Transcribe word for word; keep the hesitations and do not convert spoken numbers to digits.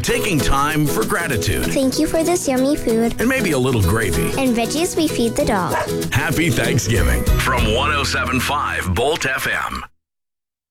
taking time for gratitude. Thank you for this yummy food. And maybe a little gravy. And veggies we feed the dog. Happy Thanksgiving from one oh seven point five Bolt F M.